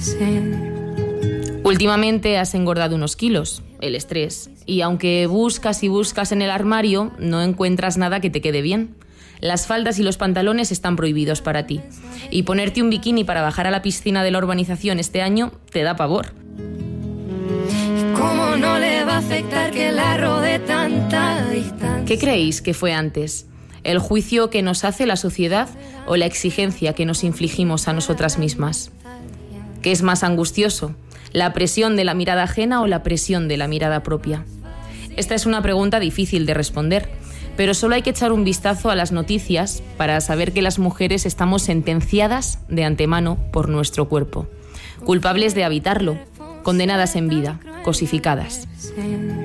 Últimamente has engordado unos kilos, el estrés, y aunque buscas y buscas en el armario, no encuentras nada que te quede bien. Las faldas y los pantalones están prohibidos para ti, y ponerte un bikini para bajar a la piscina de la urbanización este año te da pavor. ¿Cómo no le va a afectar que la rodee tanta distancia? ¿Qué creéis que fue antes? ¿El juicio que nos hace la sociedad o la exigencia que nos infligimos a nosotras mismas? ¿Qué es más angustioso? ¿La presión de la mirada ajena o la presión de la mirada propia? Esta es una pregunta difícil de responder, pero solo hay que echar un vistazo a las noticias para saber que las mujeres estamos sentenciadas de antemano por nuestro cuerpo, culpables de habitarlo, condenadas en vida, cosificadas.